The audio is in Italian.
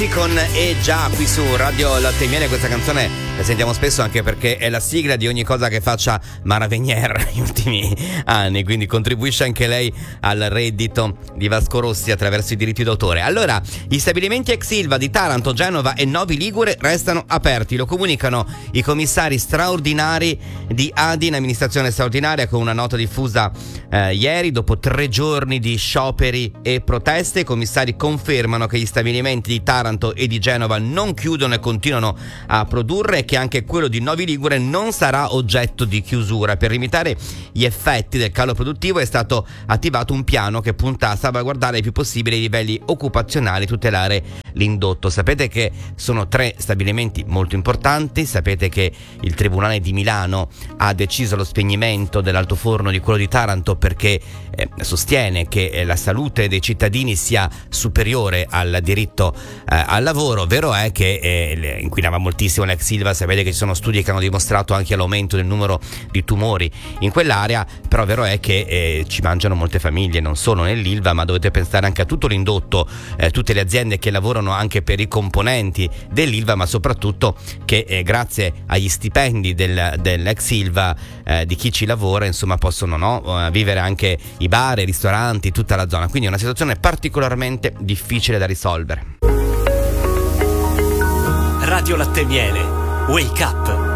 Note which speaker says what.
Speaker 1: Rossi con E già qui su Radio Latte e Miele. Questa canzone la sentiamo spesso anche perché è la sigla di ogni cosa che faccia Mara Venier negli ultimi anni, quindi contribuisce anche lei al reddito di Vasco Rossi attraverso i diritti d'autore. Allora, gli stabilimenti ex Ilva di Taranto, Genova e Novi Ligure restano aperti, lo comunicano i commissari straordinari di ADI, amministrazione straordinaria, con una nota diffusa ieri. Dopo 3 giorni di scioperi e proteste, i commissari confermano che gli stabilimenti di Taranto e di Genova non chiudono e continuano a produrre, e che anche quello di Novi Ligure non sarà oggetto di chiusura. Per limitare gli effetti del calo produttivo è stato attivato un piano che punta a salvaguardare il più possibile i livelli occupazionali e tutelare l'indotto. Sapete che sono 3 stabilimenti molto importanti, sapete che il Tribunale di Milano ha deciso lo spegnimento dell'altoforno di quello di Taranto perché sostiene che la salute dei cittadini sia superiore al diritto al lavoro. Vero è che inquinava moltissimo l'ex Ilva, sapete che ci sono studi che hanno dimostrato anche l'aumento del numero di tumori in quell'area, però vero è che ci mangiano molte famiglie, non solo nell'Ilva, ma dovete pensare anche a tutto l'indotto, tutte le aziende che lavorano anche per i componenti dell'Ilva, ma soprattutto che grazie agli stipendi dell'ex Ilva, di chi ci lavora, insomma, possono vivere anche i bar, i ristoranti, tutta la zona. Quindi è una situazione particolarmente difficile da risolvere.
Speaker 2: Radio Latte e Miele, Wake Up.